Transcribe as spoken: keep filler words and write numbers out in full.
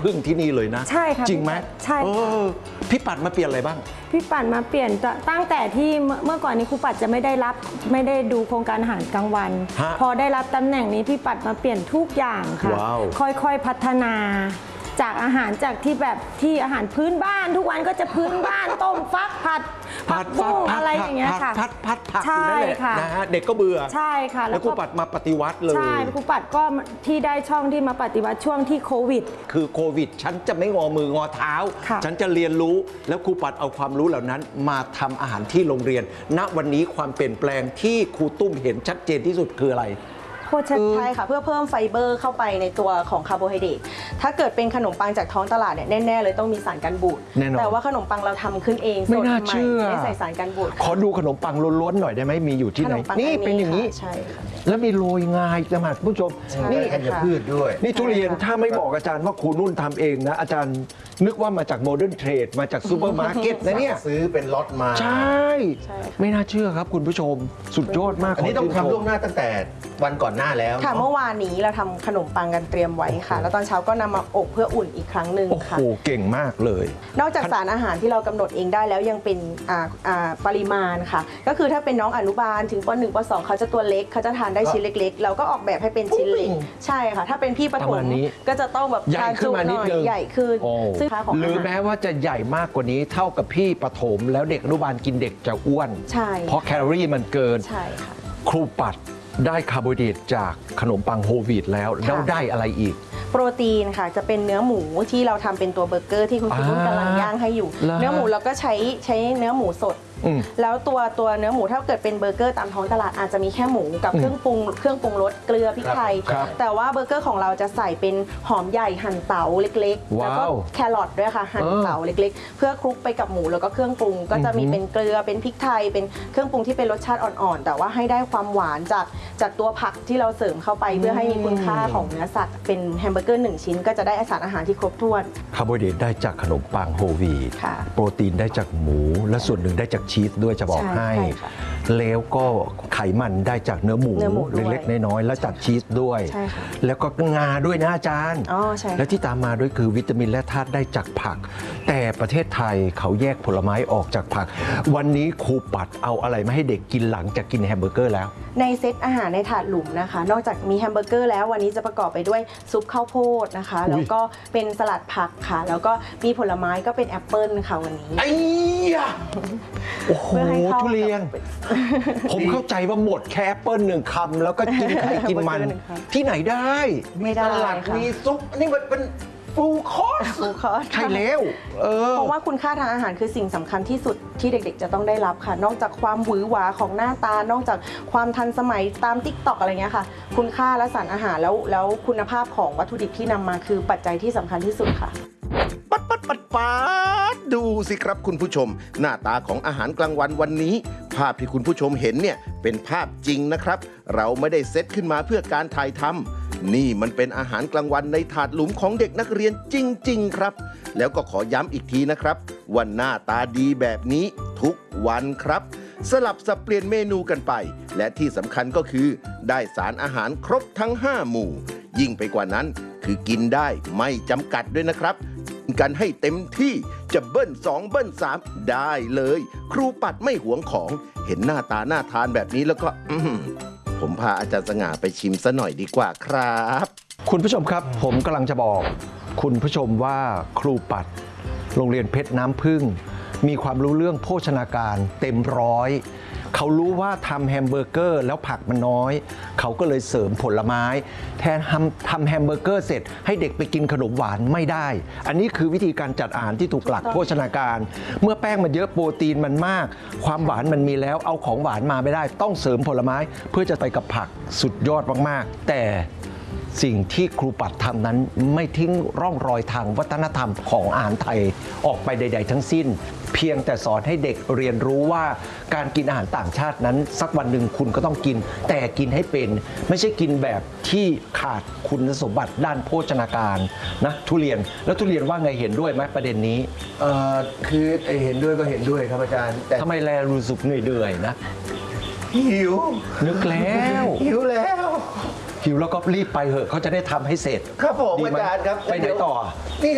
พึ่งที่นี่เลยนะใช่ค่ะจริงไหมใช่พี่ปัดมาเปลี่ยนอะไรบ้างพี่ปัดมาเปลี่ยนตั้งแต่ที่เมื่อก่อนนี้ครูปัดจะไม่ได้รับไม่ได้ดูโครงการอาหารกลางวันพอได้รับตำแหน่งนี้พี่ปัดมาเปลี่ยนทุกอย่างค่ะค่อยๆพัฒนาจากอาหารจากที่แบบที่อาหารพื้นบ้านทุกวันก็จะพื้นบ้านต้มฟักผัดผัดบุ้งอะไรอย่างเงี้ยค่ะพัดพัดผัดใช่ค่ะนะฮะเด็กก็เบื่อใช่ค่ะแล้วครูปัดมาปฏิวัติเลยใช่ครูปัดก็ที่ได้ช่องที่มาปฏิวัติช่วงที่โควิดคือโควิดฉันจะไม่งอมืองอเท้าฉันจะเรียนรู้แล้วครูปัดเอาความรู้เหล่านั้นมาทำอาหารที่โรงเรียนณวันนี้ความเปลี่ยนแปลงที่ครูตุ้มเห็นชัดเจนที่สุดคืออะไรใช่ค่ะเพื่อเพิ่มไฟเบอร์เข้าไปในตัวของคาร์โบไฮเดรตถ้าเกิดเป็นขนมปังจากท้องตลาดเนี่ยแน่ๆเลยต้องมีสารกันบูดแต่ว่าขนมปังเราทำขึ้นเองสดใหม่ไม่ใส่สารกันบูดขอดูขนมปังล้วนๆหน่อยได้ไหมมีอยู่ที่ไหนนี่เป็นอย่างนี้ใช่ค่ะแล้วมีโรยงาจังหวัดผู้ชมนี่ธัญพืชด้วยนี่ทุเรียนถ้าไม่บอกอาจารย์ว่าครูนุ่นทำเองนะอาจารย์นึกว่ามาจากโมเดิร์นเทรดมาจากซูเปอร์มาร์เก็ตนะเนี่ยซื้อเป็นล็อตมาใช่ไม่น่าเชื่อครับคุณผู้ชมสุดยอดมากอันนี้ต้องทำล่วงหน้าตั้งแต่วันก่อนหน้าแล้วค่ะเมื่อวานนี้เราทำขนมปังกันเตรียมไว้ค่ะแล้วตอนเช้าก็นำมาอบเพื่ออุ่นอีกครั้งหนึ่งค่ะโอ้โหเก่งมากเลยนอกจากสารอาหารที่เรากำหนดเองได้แล้วยังเป็นปริมาณค่ะก็คือถ้าเป็นน้องอนุบาลถึงป หนึ่ง ป สองเขาจะตัวเล็กเขาจะทานได้ชิ้นเล็กๆเราก็ออกแบบให้เป็นชิ้นเล็กใช่ค่ะถ้าเป็นพี่ประถมก็จะต้องแบบทานจุหน่อยใหญ่ขึ้นซึ่งหรือแม้ว่าจะใหญ่มากกว่านี้เท่ากับพี่ประถมแล้วเด็กอนุบาลกินเด็กจะอ้วนใช่เพราะแคลอรี่มันเกินใช่ค่ะครูปัดได้คาร์โบไฮเดรตจากขนมปังโฮลวีตแล้วแล้วได้อะไรอีกโปรตีนค่ะจะเป็นเนื้อหมูที่เราทำเป็นตัวเบอร์เกอร์ที่คุณคุณกำลังย่างให้อยู่เนื้อหมูเราก็ใช้ใช้เนื้อหมูสดแล้วตัวตัวเนื้อหมูถ้าเกิดเป็นเบอร์เกอร์ตามท้องตลาดอาจจะมีแค่หมูกับเครื่องปรุงเครื่องปรุงรสเกลือพริกไทยแต่ว่าเบอร์เกอร์ของเราจะใส่เป็นหอมใหญ่หั่นเต๋าเล็กๆแล้วก็แครอทด้วยค่ะหั่นเต๋าเล็กๆเพื่อคลุกไปกับหมูแล้วก็เครื่องปรุงก็จะมีเป็นเกลือเป็นพริกไทยเป็นเครื่องปรุงที่เป็นรสชาติอ่อนๆแต่ว่าให้ได้ความหวานจากจากตัวผักที่เราเสริมเข้าไปเพื่อให้มีคุณค่าของเนื้อสัตว์เป็นแฮมเบอร์เกอร์หนึ่งชิ้นก็จะได้สารอาหารที่ครบถ้วนคาร์โบไฮเดรตได้จากขนมปังโฮลวีตโปรตีนได้จากหมูและส่วนหนึ่งได้จากชีสด้วยจะบอกให้แล้วก็ไขมันได้จากเนื้อหมูเล็กๆน้อยๆแล้วจากชีสด้วยแล้วก็งาด้วยนะอาจารย์และที่ตามมาด้วยคือวิตามินและธาตุได้จากผักแต่ประเทศไทยเขาแยกผลไม้ออกจากผักวันนี้ครูปัดเอาอะไรมาให้เด็กกินหลังจากกินแฮมเบอร์เกอร์แล้วในเซตอาหารในถาดหลุมนะคะนอกจากมีแฮมเบอร์เกอร์แล้ววันนี้จะประกอบไปด้วยซุปข้าวโพดนะคะแล้วก็เป็นสลัดผักค่ะแล้วก็มีผลไม้ก็เป็นแอปเปิลค่ะวันนี้ไอ้ยะโอ้โหทุเรียนผมเข้าใจว่าหมดแค่แอปเปิลหนึ่งคำแล้วก็กินไข่กินมันที่ไหนได้ไม่ได้สลัดมีซุปนี่มันเป็นฟูลคอร์สฟูลคอร์สใช่แล้วเพราะว่าคุณค่าทางอาหารคือสิ่งสำคัญที่สุดที่เด็กๆจะต้องได้รับค่ะนอกจากความหวือหวาของหน้าตานอกจากความทันสมัยตาม ติ๊กต็อก อะไรเงี้ยค่ะคุณค่าและสารอาหารแล้วแล้วคุณภาพของวัตถุดิบที่นำมาคือปัจจัยที่สำคัญที่สุดค่ะปัดปัดปัดปัดดูสิครับคุณผู้ชมหน้าตาของอาหารกลางวันวันนี้ภาพที่คุณผู้ชมเห็นเนี่ยเป็นภาพจริงนะครับเราไม่ได้เซตขึ้นมาเพื่อการถ่ายทำนี่มันเป็นอาหารกลางวันในถาดหลุมของเด็กนักเรียนจริงๆครับแล้วก็ขอย้ำอีกทีนะครับว่าหน้าตาดีแบบนี้ทุกวันครับสลับสับเปลี่ยนเมนูกันไปและที่สำคัญก็คือได้สารอาหารครบทั้งห้าหมู่ยิ่งไปกว่านั้นคือกินได้ไม่จำกัดด้วยนะครับกันให้เต็มที่จะเบิ้ลสองเบิ้ลสามได้เลยครูปัดไม่หวงของเห็นหน้าตาน่าทานแบบนี้แล้วก็ผมพาอาจารย์สง่าไปชิมซะหน่อยดีกว่าครับคุณผู้ชมครับผมกำลังจะบอกคุณผู้ชมว่าครูปัดโรงเรียนเพชรน้ำผึ้งมีความรู้เรื่องโภชนาการเต็มร้อยเขารู้ว่าทำแฮมเบอร์เกอร์แล้วผักมันน้อยเขาก็เลยเสริมผลไม้แทนทำทำแฮมเบอร์เกอร์เสร็จให้เด็กไปกินขนมหวานไม่ได้อันนี้คือวิธีการจัดอาหารที่ถูกหลักโภชนาการเมื่อแป้งมันเยอะโปรตีนมันมากความหวานมันมีแล้วเอาของหวานมาไม่ได้ต้องเสริมผลไม้เพื่อจะไปกับผักสุดยอดมากๆแต่สิ่งที่ครูปัดทำนั้นไม่ทิ้งร่องรอยทางวัฒนธรรมของอาหารไทยออกไปใดๆทั้งสิ้นเพียงแต่สอนให้เด็กเรียนรู้ว่าการกินอาหารต่างชาตินั้นสักวันหนึ่งคุณก็ต้องกินแต่กินให้เป็นไม่ใช่กินแบบที่ขาดคุณสมบัติด้านโภชนาการนะทุเรียนแล้วทุเรียนว่าไงเห็นด้วยไหมประเด็นนี้เอ่อคือเห็นด้วยก็เห็นด้วยครับอาจารย์แต่ทำไมแลรู้สึกเหนื่อยๆนะหิวนึกแล้วหิวแล้วหิวแล้วก็รีบไปเหอะเขาจะได้ทำให้เสร็จครับผมอาจารย์ครับไปไหนต่อ